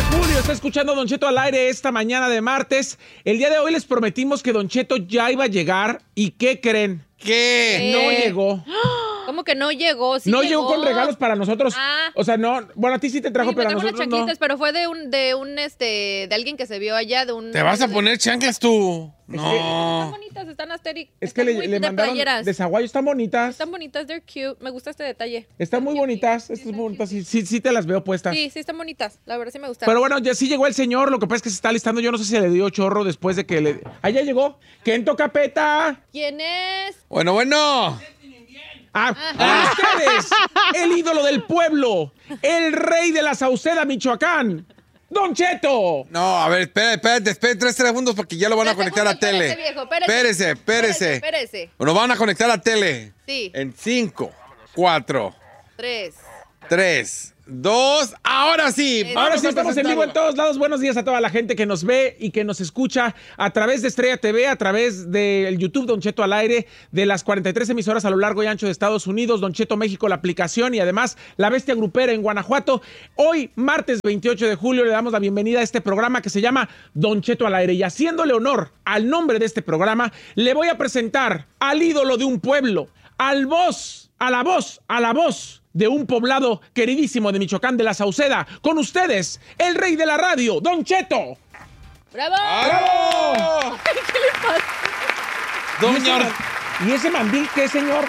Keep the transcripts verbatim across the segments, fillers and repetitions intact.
Julio está escuchando Don Cheto al aire esta mañana de martes. El día de hoy les prometimos que Don Cheto ya iba a llegar. ¿Y qué creen? ¿Qué? No llegó. ¿Cómo que no llegó? Sí no llegó. llegó con regalos para nosotros. Ah. O sea, no. Bueno, a ti sí te trajo, Sí, pero a me trajo nosotros unas chanclitas, no. pero fue de un, de un, este, de alguien que se vio allá, de un... ¿Te vas a poner chanclas tú? Es No. Están bonitas, están asteric. Es que están le, muy le de mandaron playeras. de Zaguayo. Están bonitas. Están bonitas, they're cute. Me gusta este detalle. Están muy Cute. bonitas. Sí, Estas están bonitas. cute. Sí, sí, sí te las veo puestas. Sí, sí, están bonitas. La verdad sí me gustaron. Pero bueno, ya sí llegó el señor. Lo que pasa es que se está listando. Yo no sé si le dio chorro después de que le... Ah, ya llegó. Kento Capeta. ¿Quién es? Bueno, bueno. Ah, a ustedes, el ídolo del pueblo, el rey de la Sauceda, Michoacán, Don Cheto. No, a ver, espérate, espérate, espérate tres segundos porque ya lo van a Tres conectar a segundos, tele. espérese, viejo, espérese. Espérese, espérese. Espérese, espérese. Lo van a conectar a tele. Sí. En cinco, cuatro, Tres. tres, dos, ahora sí. Ahora Ahora Vamos sí a estamos en vivo en presentarlo. todos lados. Buenos días a toda la gente que nos ve y que nos escucha a través de Estrella T V, a través del YouTube Don Cheto al aire, de las cuarenta y tres emisoras a lo largo y ancho de Estados Unidos, Don Cheto México, la aplicación y además La Bestia Grupera en Guanajuato. Hoy, martes veintiocho de julio, le damos la bienvenida a este programa que se llama Don Cheto al aire. Y haciéndole honor al nombre de este programa, le voy a presentar al ídolo de un pueblo, al voz, a la voz, a la voz de un poblado queridísimo de Michoacán, de la Sauceda. Con ustedes, el rey de la radio, Don Cheto. ¡Bravo! ¡Bravo! ¿Qué le pasa? Doña. ¿Y ese, ¿Y ese mandil qué, señor?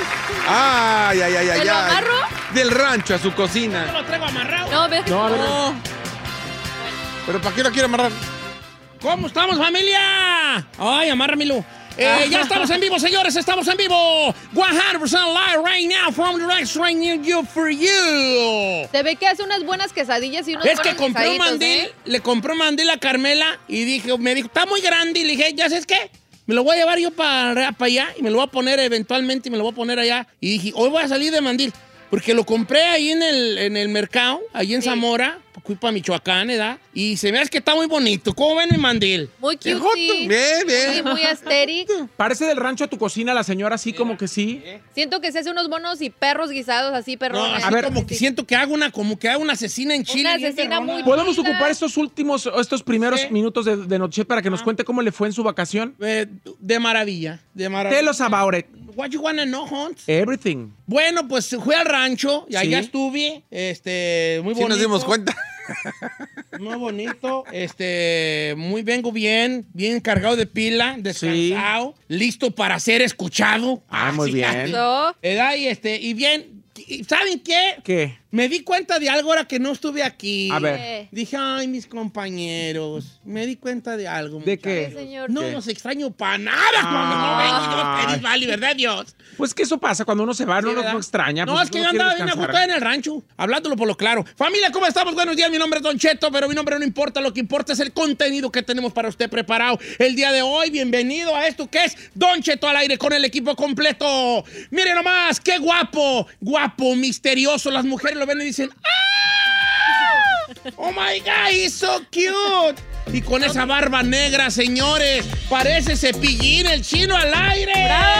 Ay, ay, ay, ay, ¿Te lo ay. amarro? Del rancho a su cocina. lo traigo amarrado. No, ve. No, a ver. No. ¿Pero para qué lo quiere amarrar? ¿Cómo estamos, familia? Ay, amárramelo. Eh, ya estamos en vivo, señores, estamos en vivo. cien por ciento live right now from the restaurant near you for you. Se ve que hace unas buenas quesadillas y unos Es que buenos compré un guisaditos, mandil, ¿eh? le compré un mandil a Carmela y dije, me dijo, está muy grande. Y le dije, ¿ya sabes qué? Me lo voy a llevar yo para, para allá y me lo voy a poner eventualmente y me lo voy a poner allá. Y dije, hoy voy a salir de mandil. Porque lo compré ahí en el, en el mercado, ahí en Sí. Zamora, fui para Michoacán, ¿verdad? Y se me hace que está muy bonito. ¿Cómo ven mi mandil? Muy cute. Bien, bien. Sí, muy aesthetic. Parece del rancho a tu cocina la señora, así como que sí. Siento que se hace unos bonos y perros guisados así, No, perrones. así ver, como que siento que hago una, como que hago una asesina en Chile. Una bien asesina perrona. muy- ¿Podemos Chida. ocupar estos últimos, estos primeros Sí. minutos de, de Noche para que nos cuente cómo le fue en su vacación? Eh, de maravilla, de maravilla. Tell us about it. What you wanna know, Hunt? Everything. Bueno, pues fui al rancho y allá Sí. estuve, este, muy Sí bonito. nos dimos cuenta. Muy bonito, este, muy vengo bien, bien cargado de pila, descansado, listo para ser escuchado. Ah, muy sí, bien. así. So, ¿Verdad? Y este, y bien, y ¿saben qué? ¿Qué? Me di cuenta de algo ahora que no estuve aquí. A ver. eh, Dije, ay, mis compañeros, me di cuenta de algo. ¿De muchachos. qué? sí, señor. No ¿Qué? los extraño para nada cuando no vengo yo, Peris Valley, ¿verdad, Dios? Pues que eso pasa cuando uno se va, no, Sí, no, ¿verdad? no extraña. No, pues es que uno yo quiere andaba bien a descansar. gusto en el rancho, hablándolo por lo claro. Familia, ¿cómo estamos? Buenos días, mi nombre es Don Cheto, pero mi nombre no importa, lo que importa es el contenido que tenemos para usted preparado el día de hoy. Bienvenido a esto que es Don Cheto al aire con el equipo completo. Miren nomás, qué guapo, guapo, misterioso. Las mujeres lo ven y dicen, ¡ah! ¡Oh my God, he's so cute! Y con esa barba negra, señores, parece Cepillín, el chino al aire.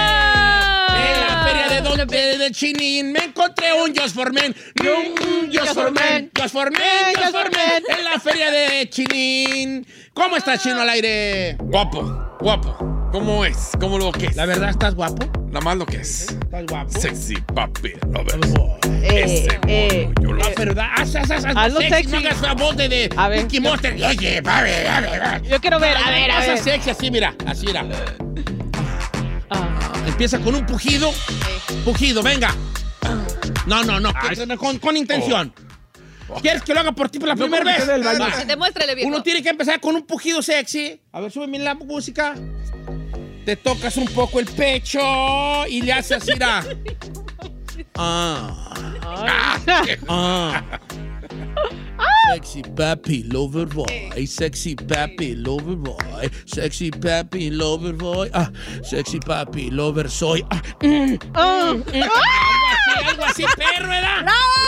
En la feria de, Don, de, de Chinín me encontré un Just for Men. Un Just for Men. Just for Men. Just for Men. En la feria de Chinín. ¿Cómo está, chino al aire? Guapo, guapo. ¿Cómo es? ¿Cómo lo que es? La verdad, ¿estás guapo? Nada más lo que es. ¿Estás guapo? Sexy, papi. Lo ves. Eh, Ese eh, mono, yo lo No, pero da- haz, haz, haz, haz Hazlo sexy, sexy. no hagas la voz de, de A ver. Pinky Monster. Oye, papi, papi, papi. Yo quiero ver, a ver, a Haz ver. sexy así, mira, así, mira. Ah, Empieza con un pujido. Pujido, venga. No, no, no, que- con, con intención. ¿Quieres que lo haga por ti por la No, primera porque vez? del baño. Va. Demuéstrale, viejo. Uno tiene que empezar con un pujido sexy. A ver, súbeme la música. Te tocas un poco el pecho y le haces así, mira. Ah. Ah. Sexy papi, lover boy. Sexy papi, lover boy. Sexy papi, lover boy. Ah, sexy papi, lover soy. Ah, mm, mm, mm. Algo así, algo así, perro, ¿verdad?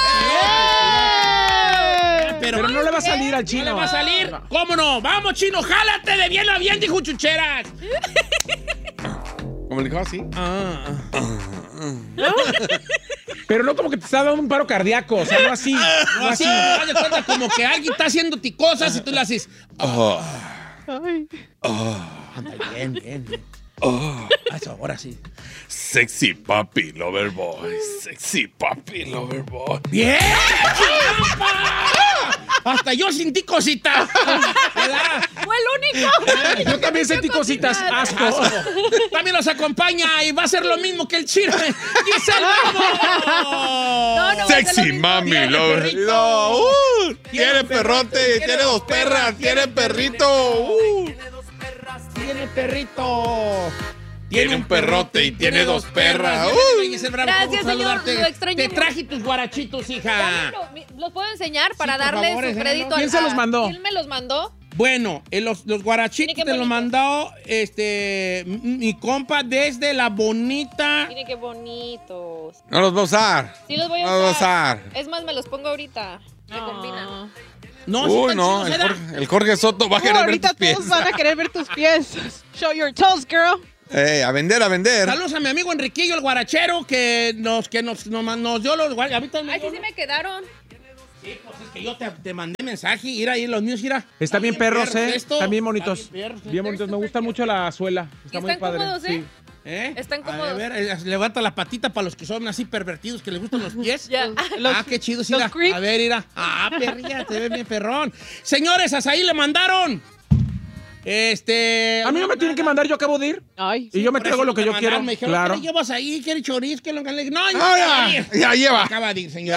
Eh, Pero, Pero no le va a salir al ¿No chino. le va a salir? ¿Cómo no? Vamos, chino, jálate de bien a bien, dijo chucheras. ¿Cómo le dijo así? Ah. Pero no como que te está dando un paro cardíaco, o sea, no así. No, así, haz de cuenta como que alguien está haciéndote cosas y tú le haces. Oh, Ay. Anda, bien, bien, bien. oh. Eso, ahora sí. Sexy papi, lover boy. Sexy papi, lover boy. ¡Bien! ¡Chingapa! Hasta yo sentí cositas. ¿Verdad? ¡Fue el único! Yo también sentí cositas. Asco. También nos acompaña y va a ser lo mismo que el chino. ¡Giselle Bravo! No, no, Sexy mami, Tiene lover. perrito. No, uh, Tiene tiene perrote, tiene tiene dos dos perras, perras, tiene tiene perrito. Uh. Tiene perrito. Tiene un perrote y tiene dos perras. Bienvenida, Uh. Giselle Bravo, Gracias, qué gusto señor, saludarte. lo extraño Te mucho. traje tus guarachitos, hija. Dámelo, mi- ¿Los puedo enseñar para Sí, por darle favor, su enséñalos. crédito? ¿Quién a- se los mandó? ¿Quién me los mandó? Bueno, eh, los, los guarachitos Miren qué te los bonito. mandó este, m- mi compa desde la bonita. Miren qué bonitos. No los voy a usar. Sí los voy a No los voy a usar. usar. Es más, me los pongo ahorita. Me combinan. No, sí Uy, están no, chidos, el ¿verdad? Jorge, el Jorge Soto va a Oh, querer ver ahorita tus pies. todos van a querer ver tus pies. Show your toes, girl. Ey, a vender, a vender. Saludos a mi amigo Enriquillo, el guarachero, que nos, que nos, nos, nos dio los guarachitos. A mí también Ay, me sí, dio- sí me quedaron. Sí, pues es que yo te, te mandé mensaje, ir ahí los míos, mira. Están bien perros, ¿eh? esto. Están bien bonitos. Está bien perros. Bien bonitos. Me gusta mucho la suela. Está Y muy están padre. cómodos, ¿eh? Sí. ¿Eh? Están A cómodos. ver, eh, levanta la patita para los que son así pervertidos, que les gustan los pies. Ya. Los- ah, qué chido, sí. los mira. creeps. A ver, mira. Ah, perrilla, te ve bien perrón. Señores, hasta ahí le mandaron. Este. A mí no me tienen que mandar, yo acabo de ir. Ay. Y yo me Por traigo eso lo que te yo mandaron, quiero. Me dijeron, Claro. ¿qué le llevas ahí? ¿Quiere chorizo? ¿Qué lo que le No, no, Ah, acaba de ya, ir. ya lleva. Acaba de ir, señor.